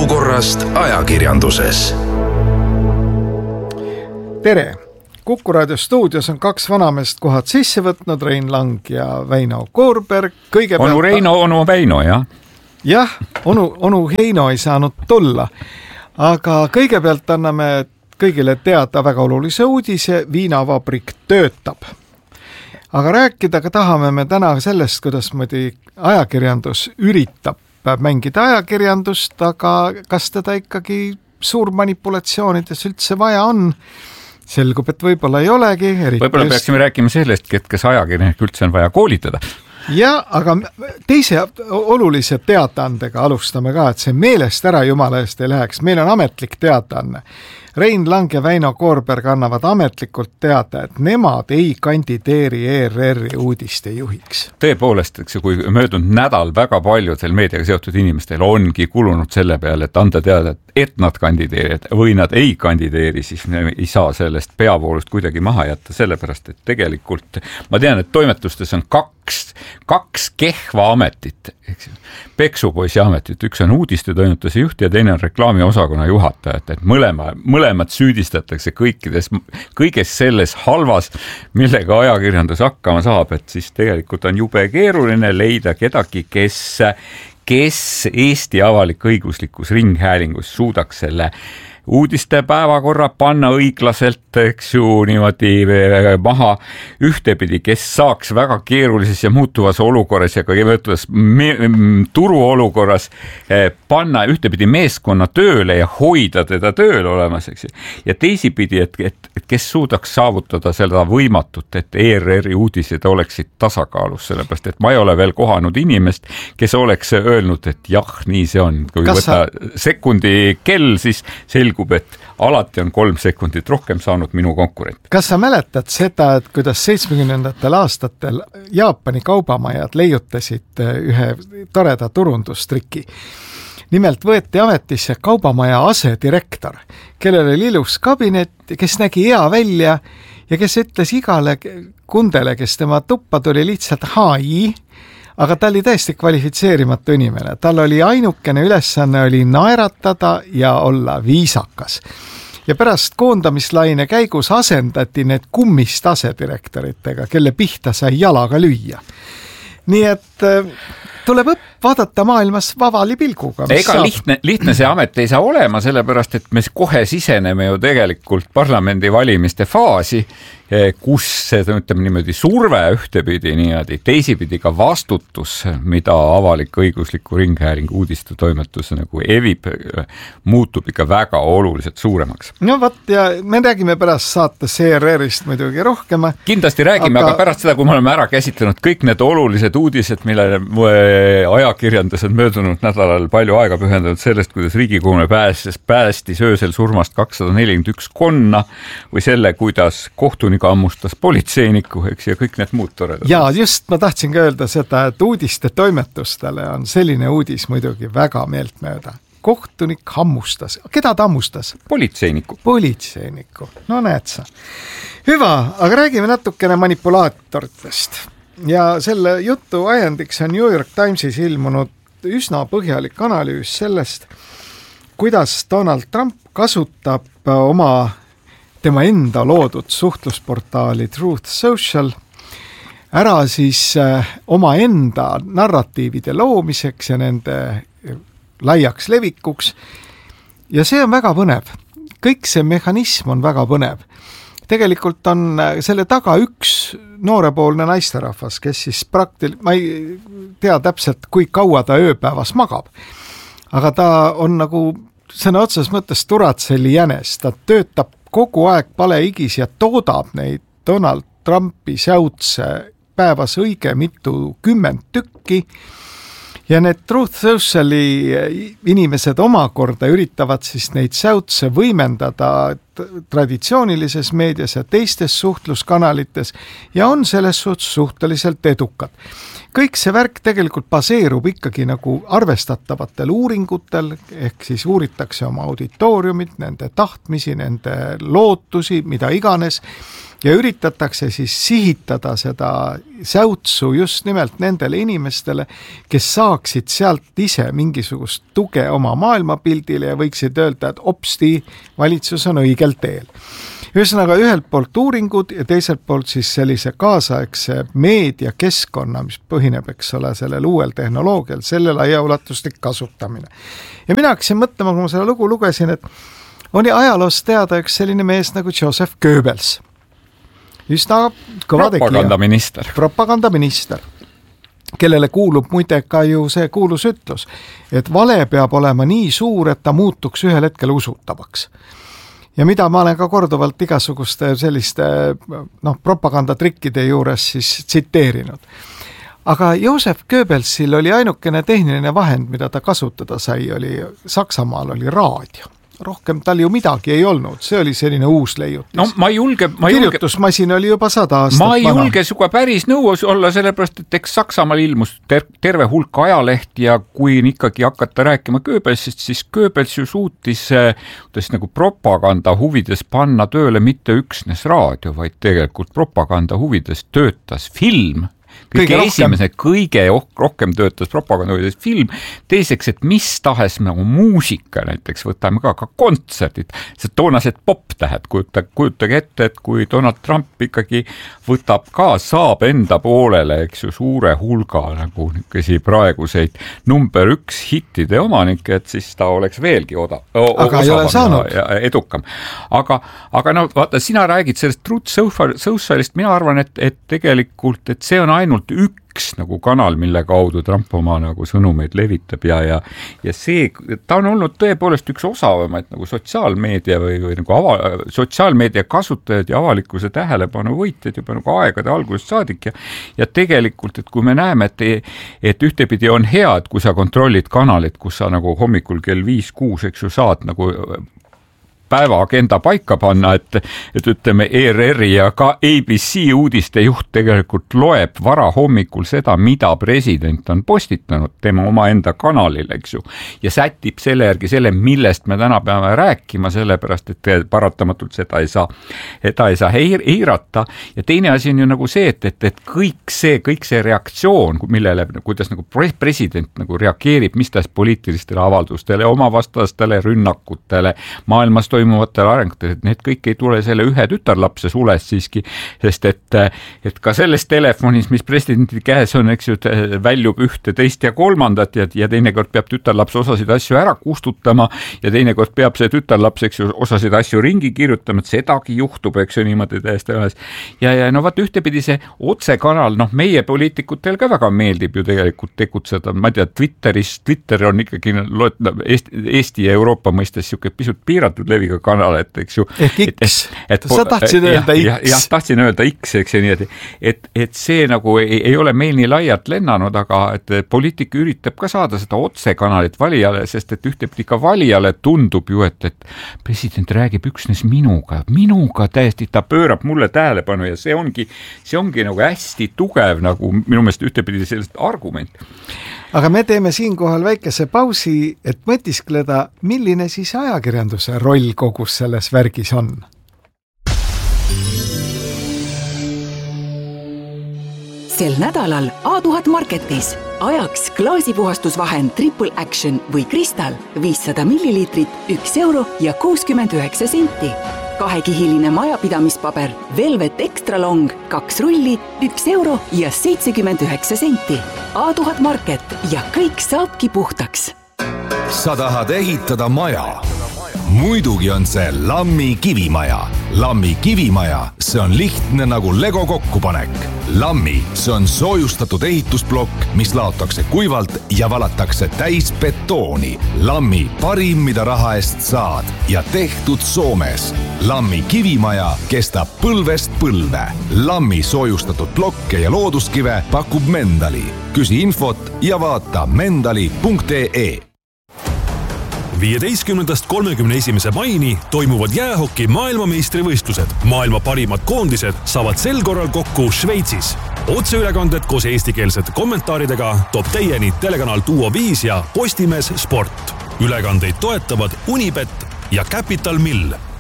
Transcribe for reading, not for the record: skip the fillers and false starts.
olukorrast ajakirjanduses. Tere! Kuku Raadio stuudios on kaks vanameest kohad sisse võtnud, Rein Lang ja Väino Koorberg. Onu Reino, onu Väino, jah? Jah, onu Heino ei saanud tulla. Aga kõigepealt anname kõigile teada väga olulise uudise, viinavabrik töötab. Aga rääkida ka tahame me täna sellest, kuidas mõdi ajakirjandus üritab mängida ajakirjandust, aga kas teda ikkagi suur manipulatsioonides üldse vaja on? Selgub, et võib-olla ei olegi. Võib-olla peaksime rääkima sellestki, et kas ajakirjanik üldse on vaja koolitada. Ja, aga teise olulise teataandega alustame ka, et see meelest ära jumala eest ei läheks. Meil on ametlik teataanne. Rein Lang ja Väino Koorberg annavad ametlikult teada, et nemad ei kandideeri ERR-i uudiste juhiks. Tõepoolest, kui möödunud nädal väga paljudel meediaga seotud inimestel ongi kulunud selle peale, et anda teada, et nad kandideerivad või nad ei kandideeri, siis me ei saa sellest peavoolust kuidagi maha jätta, sellepärast, et tegelikult ma tean, et toimetustes on kaks kehva ametit, peksupoisi ametit, üks on uudistetoimetuse juht ja teine on reklaamiosakonna juhatajat, et mõlemad süüdistatakse kõiges selles halvas, millega ajakirjandus hakkama saab, et siis tegelikult on jube keeruline leida kedagi, kes Eesti avalik-õiguslikus ringhäälingus suudaks selle uudiste päevakorra panna õiglaselt, eks ju, niimoodi maha ühtepidi, kes saaks väga keerulises ja muutuvas olukorras ja ka turuolukorras panna ühtepidi meeskonna tööle ja hoida teda tööl olemas, eks ju. Ja teisipidi, et kes suudaks saavutada seda võimatut, et ERR-i uudised oleksid tasakaalus, sellepärast, et ma ei ole veel kohanud inimest, kes oleks öelnud, et jah, nii see on. Kui võtta sekundi kell, siis selgub, et alati on 3 sekundit rohkem saanud minu konkurent. Kas sa mäletad seda, et kuidas 70. aastatel Jaapani kaubamajad leiutasid ühe toreda turundustriki? Nimelt võeti ametisse kaubamaja asedirektor, kellel oli ilus kabinet, kes nägi hea välja ja kes ütles igale kundele, kes tema tuppa tuli lihtsalt HI, aga ta oli täiesti kvalifitseerimatu inimene. Tal oli ainukene ülesanne oli naeratada ja olla viisakas. Ja pärast koondamislaine käigus asendati need kummist asedirektoritega, kelle pihta sai jalaga lüüa. Nii et tuleb vaadata maailmas vabali pilguga. Ega lihtne see amet ei saa olema, sellepärast, et me kohe siseneme ju tegelikult parlamendivalimiste faasi, kus see, ütleme niimoodi, surve ühtepidi niimoodi, teisipidi ka vastutus, mida avalik-õigusliku ringhäälingu uudistetoimetus nagu evib, muutub ikka väga oluliselt suuremaks. No võt, ja me räägime pärast saates ERR-ist muidugi rohkem. Kindlasti räägime, aga pärast seda, kui me oleme ära käsitlenud kõik need olulised uudised, millele ajakirjandus on möödunud nädalal palju aega pühendanud sellest, kuidas Riigikogu päästis öösel surmast 241 konna või selle, kuidas kohtunik ammustas politseiniku, eks, ja kõik need muud toredad. Ja just ma tahtsin ka öelda seda, et uudiste toimetustele on selline uudis muidugi väga meeltmööda. Kohtunik hammustas. Keda ta hammustas? Politseiniku. No näed sa. Hüva, aga räägime natukene manipulaatoritest. Ja selle jutu ajendiks on New York Timesis ilmunud üsna põhjalik analüüs sellest, kuidas Donald Trump kasutab tema enda loodud suhtlusportaali Truth Social ära siis oma enda narratiivide loomiseks ja nende laiaks levikuks. Ja see on väga põnev. Kõik see mehhanism on väga põnev. Tegelikult on selle taga üks noorepoolne naisterahvas, kes siis ma ei tea täpselt, kui kaua ta ööpäevas magab. Aga ta on nagu sõna otsas mõttes Turatselli jänes. Ta töötab kogu aeg paleigis ja toodab neid Donald Trumpi säutse päevas õige mitu 10 tükki. Ja need Truth Sociali inimesed omakorda üritavad siis neid säutse võimendada traditsioonilises meedias ja teistes suhtluskanalites ja on selles suhtes suhteliselt edukad. Kõik see värk tegelikult baseerub ikkagi nagu arvestatavatel uuringutel, ehk siis uuritakse oma auditooriumit, nende tahtmisi, nende lootusi, mida iganes, ja üritatakse siis sihitada seda säutsu just nimelt nendele inimestele, kes saaksid sealt ise mingisugust tuge oma maailmapildile ja võiksid öelda, et opsti, valitsus on õigel teel. Ühesõnaga ühelt poolt uuringud ja teiselt poolt siis sellise kaasaegse meediakeskkonna, mis põhineb, eks ole, sellel uuel tehnoloogial, selle laiaulatuslik kasutamine. Ja mina hakkasin mõtlema, kui ma selle lugu lugesin, et oli ajaloos teada üks selline mees nagu Joseph Goebbels. Üsna kõva tegija. Propagandaminister, kellele kuulub muide ka ju see kuulus ütlus, et vale peab olema nii suur, et ta muutuks ühel hetkel usutavaks. Ja mida ma olen ka korduvalt igasuguste selliste propagandatrikkide juures siis tsiteerinud. Aga Joseph Goebbelsil oli ainukene tehniline vahend, mida ta kasutada sai, oli Saksamaal oli raadio. Rohkem tal ju midagi ei olnud, see oli selline uus leiutis. No ma julge... Kirjutusmasin oli juba 100 aastat ma ei julge suga päris nõus olla, sellepärast, et eks Saksamaal ilmus terve hulk ajaleht ja kui ikkagi hakata rääkima Goebbelsist, siis Goebbels ju suutis nagu propaganda huvides panna tööle mitte üksnes raadio, vaid tegelikult propaganda huvides töötas film. Kõige rohkem töötas propagandahuvides film, teiseks, et mis tahes nagu muusika näiteks, võtame ka kontserdid, see toonased pop-tähed, kujutage ette, et kui Donald Trump ikkagi võtab ka, saab enda poolele, eks ju, suure hulga nagu kõsi praeguseid number 1 hittide omanikke, et siis ta oleks veelgi ja edukam. Aga no vaata, sina räägid sellest Truth Socialist, mina arvan, et tegelikult, et see on ainult üks nagu kanal, mille kaudu Trump oma nagu sõnumeid levitab ja see, ta on olnud tõepoolest üks osavamaid nagu sotsiaalmeedia või nagu sotsiaalmeedia kasutajad ja avalikkuse tähelepanu võitjad juba nagu aegade algusest saadik ja tegelikult, et kui me näeme, et ühtepidi on hea, et kui sa kontrollid kanalit, kus sa nagu hommikul kell 5-6, eks ju, saad nagu päevaagenda paika panna, et ütleme ERR ja ka ABC uudiste juht tegelikult loeb varahommikul seda, mida president on postitanud tema omaenda kanalil, eks ju, ja sätib selle järgi selle, millest me täna peame rääkima, sellepärast, et paratamatult seda ei saa eirata. Ja teine asi on ju nagu see, et kõik see reaktsioon, millele, kuidas nagu president nagu reageerib, mis tahes poliitilistele avaldustele, oma vastastele rünnakutele, maailmas toimuvatele arengutel, et need kõik ei tule selle ühe tütarlapse sules siiski, sest et ka selles telefonis, mis presidendi käes on, eks ju, väljub ühte, teist ja kolmandat ja teinekord peab tütarlaps osasid asju ära kustutama ja teinekord peab see tütarlaps, eks ju, osasid asju ringi kirjutama, et sedagi juhtub, eks ju, niimoodi täiesti ajas. Ja no vaat ühtepidi see otsekanal, meie poliitikutel ka väga meeldib ju tegelikult tegutseda, ma ei tea, Twitter on ikkagi Eesti ja Euroopa mõistes siuke pisut piiratud leviga kanal, et eks ju. X. Sa tahtsid öelda X. Jah, tahtsin öelda X, eks ju nii, et see nagu ei ole meil nii laialt lennanud, aga et poliitik üritab ka saada seda otsekanalit valijale, sest et ühtepidi ka valijale tundub ju, et president räägib üksnes minuga täiesti, ta pöörab mulle tähelepanu ja see ongi nagu hästi tugev nagu minu meelest ühtepidi sellist argument. Aga me teeme siinkohal väikese pausi, et mõtiskleda, milline siis ajakirjanduse roll kogus selles värgis on. Sel nädalal A1000 Marketis ajaks klaasipuhastusvahend Triple Action või Crystal 500 milliliitrit 1 euro ja 69 senti. Kahekihiline majapidamispaber Velvet Extra Long 2 rulli 1 euro ja 79 senti. A1000 Market ja kõik saabki puhtaks. Sa tahad ehitada maja? Muidugi on see Lammi kivimaja. Lammi kivimaja, see on lihtne nagu Lego kokkupanek. Lammi, see on soojustatud ehitusblokk, mis laotakse kuivalt ja valatakse täis betooni. Lammi parim, mida raha eest saad ja tehtud Soomes. Lammi kivimaja kestab põlvest põlve. Lammi soojustatud blokke ja looduskive pakub Mendali. Küsi infot ja vaata mendali.ee. 15.–31. maini toimuvad jäähoki maailmameistrivõistlused. Maailma parimad koondised saavad sel korral kokku Šveitsis. Otseülekanded koos eestikeelsete kommentaaridega toob teieni telekanal Duo 5 ja Postimees Sport. Ülekandeid toetavad Unibet ja Capital Mill.